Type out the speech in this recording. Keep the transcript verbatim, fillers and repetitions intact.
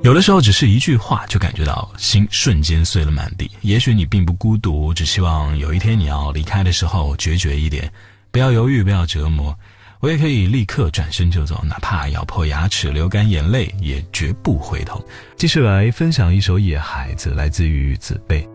有的时候只是一句话就感觉到心瞬间碎了满地。也许你并不孤独，只希望有一天你要离开的时候决绝一点，不要犹豫，不要折磨。我也可以立刻转身就走，哪怕咬破牙齿流干眼泪也绝不回头。接下来分享一首野孩子，来自于子贝。